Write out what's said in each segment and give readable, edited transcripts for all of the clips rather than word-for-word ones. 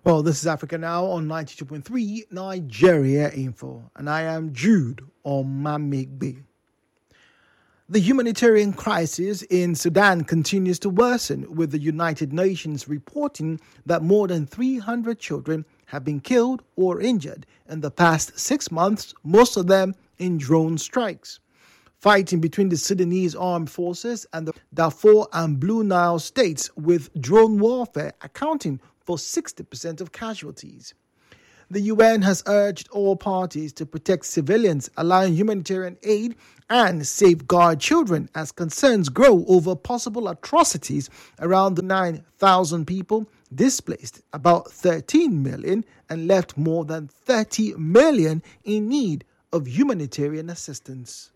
Well, this is Africa Now on 92.3 Nigeria Info, and I am Jude Omamigbe. The humanitarian crisis in Sudan continues to worsen, with the United Nations reporting that more than 300 children have been killed or injured in the past 6 months, most of them in drone strikes. Fighting between the Sudanese armed forces and the Darfur and Blue Nile states, with drone warfare accounting for 60% of casualties. The UN has urged all parties to protect civilians, allowing humanitarian aid and safeguard children as concerns grow over possible atrocities around the 9,000 people displaced, about 13 million, and left more than 30 million in need of humanitarian assistance.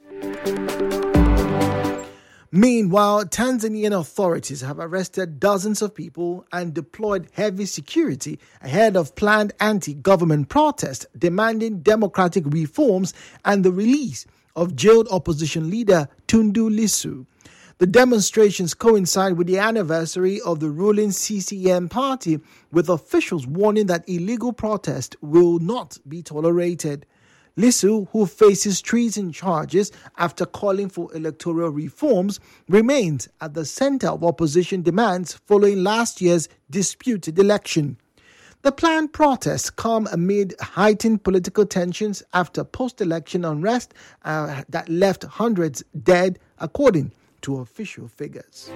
Meanwhile, Tanzanian authorities have arrested dozens of people and deployed heavy security ahead of planned anti-government protests demanding democratic reforms and the release of jailed opposition leader Tundu Lissu. The demonstrations coincide with the anniversary of the ruling CCM party, with officials warning that illegal protest will not be tolerated. Lissu, who faces treason charges after calling for electoral reforms, remains at the center of opposition demands following last year's disputed election. The planned protests come amid heightened political tensions after post-election unrest that left hundreds dead, according to official figures.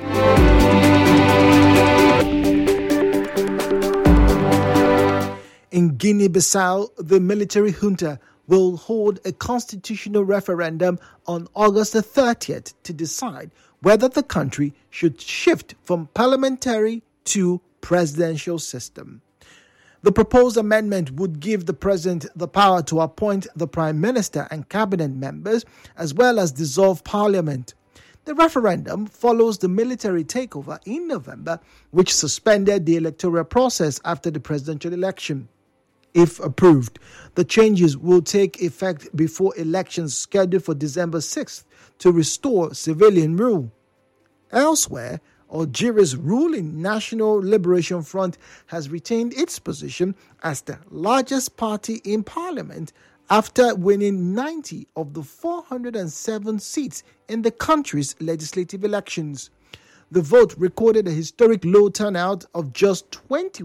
In Guinea-Bissau, the military junta will hold a constitutional referendum on August the 30th to decide whether the country should shift from parliamentary to presidential system. The proposed amendment would give the president the power to appoint the prime minister and cabinet members, as well as dissolve parliament. The referendum follows the military takeover in November, which suspended the electoral process after the presidential election. If approved, the changes will take effect before elections scheduled for December 6th to restore civilian rule. Elsewhere, Algeria's ruling National Liberation Front has retained its position as the largest party in parliament after winning 90 of the 407 seats in the country's legislative elections. The vote recorded a historic low turnout of just 21%